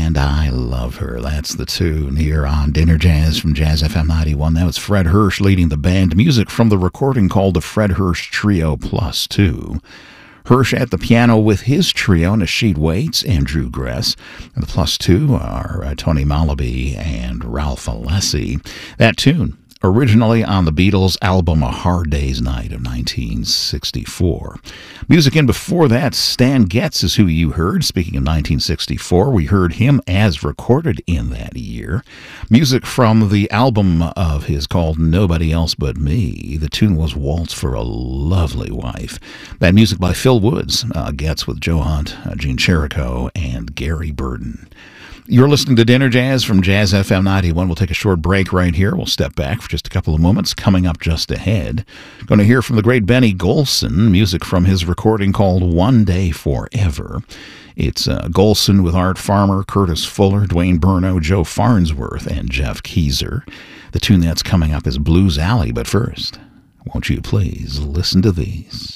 And I Love Her. That's the tune here on Dinner Jazz from Jazz FM 91. That was Fred Hirsch leading the band. Music from the recording called the Fred Hirsch Trio Plus 2. Hirsch at the piano with his trio, Nasheed Waits and Drew Gress. And the plus 2 are Tony Malaby and Ralph Alessi. That tune, originally on the Beatles' album A Hard Day's Night of 1964. Music in before that, Stan Getz is who you heard. Speaking of 1964, we heard him as recorded in that year. Music from the album of his called Nobody Else But Me. The tune was Waltz for a Lovely Wife. That music by Phil Woods, Getz with Joe Hunt, Gene Cherico, and Gary Burden. You're listening to Dinner Jazz from Jazz FM 91. We'll take a short break right here. We'll step back for just a couple of moments. Coming up just ahead, going to hear from the great Benny Golson, music from his recording called One Day Forever. It's Golson with Art Farmer, Curtis Fuller, Dwayne Burno, Joe Farnsworth, and Jeff Keezer. The tune that's coming up is Blues Alley, but first, won't you please listen to these?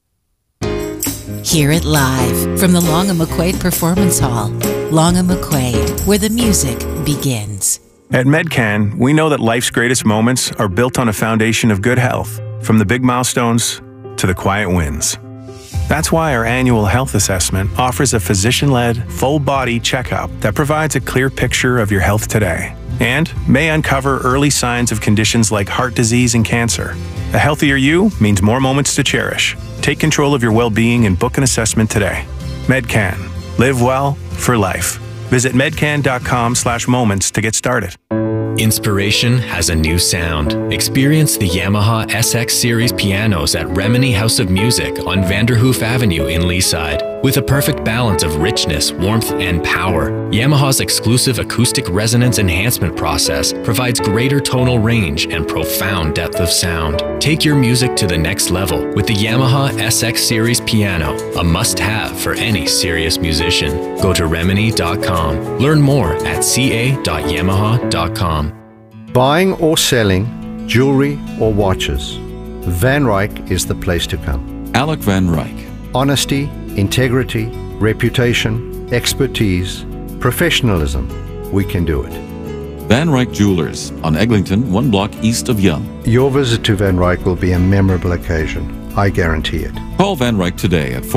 Hear it live from the Long & McQuaid Performance Hall. Long & McQuaid, where the music begins. At Medcan, we know that life's greatest moments are built on a foundation of good health, from the big milestones to the quiet wins. That's why our annual health assessment offers a physician-led, full-body checkup that provides a clear picture of your health today and may uncover early signs of conditions like heart disease and cancer. A healthier you means more moments to cherish. Take control of your well-being and book an assessment today. Medcan. Live well for life. Visit medcan.com/moments to get started. Inspiration has a new sound. Experience the Yamaha SX Series pianos at Remini House of Music on Vanderhoof Avenue in Leaside. With a perfect balance of richness, warmth, and power, Yamaha's exclusive acoustic resonance enhancement process provides greater tonal range and profound depth of sound. Take your music to the next level with the Yamaha SX Series piano, a must-have for any serious musician. Go to Remini.com. Learn more at ca.yamaha.com. Buying or selling jewelry or watches, Van Ryck is the place to come. Alec Van Ryck. Honesty, integrity, reputation, expertise, professionalism. We can do it. Van Ryck Jewelers on Eglinton, 1 block east of Yonge. Your visit to Van Ryck will be a memorable occasion. I guarantee it. Call Van Ryck today at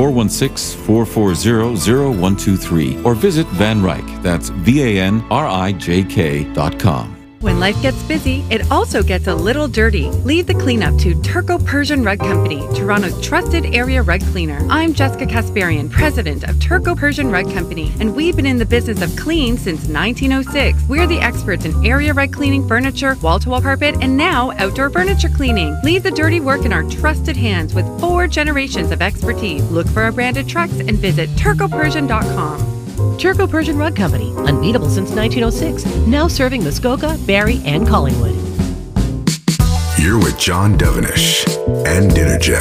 416-440-0123 or visit Van Ryck, that's VANRIJK.com. When life gets busy, it also gets a little dirty. Leave the cleanup to Turco Persian Rug Company, Toronto's trusted area rug cleaner. I'm Jessica Kasparian, president of Turco Persian Rug Company, and we've been in the business of clean since 1906. We're the experts in area rug cleaning, furniture, wall-to-wall carpet, and now outdoor furniture cleaning. Leave the dirty work in our trusted hands with 4 generations of expertise. Look for our branded trucks and visit turcopersian.com. Turco Persian Rug Company, unbeatable since 1906, now serving Muskoka, Barrie, and Collingwood. You're with John Devenish and Dinner Jazz.